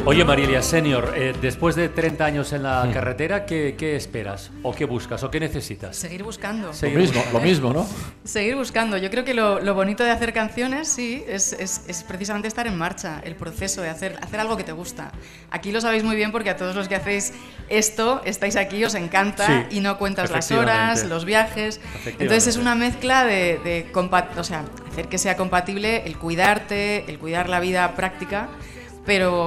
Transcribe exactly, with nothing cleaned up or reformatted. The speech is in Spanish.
Oye, Marilia Senior, eh, después de treinta años en la mm. carretera, ¿qué, ¿qué esperas? ¿O qué buscas? ¿O qué necesitas? Seguir buscando. Seguir lo mismo, buscando. lo mismo, ¿no? Seguir buscando. Yo creo que lo, lo bonito de hacer canciones, sí, es, es, es precisamente estar en marcha, el proceso de hacer, hacer algo que te gusta. Aquí lo sabéis muy bien porque a todos los que hacéis esto, estáis aquí, os encanta sí, y no cuentas las horas, los viajes. Entonces es una mezcla de, de compa- o sea, hacer que sea compatible el cuidarte, el cuidar la vida práctica, pero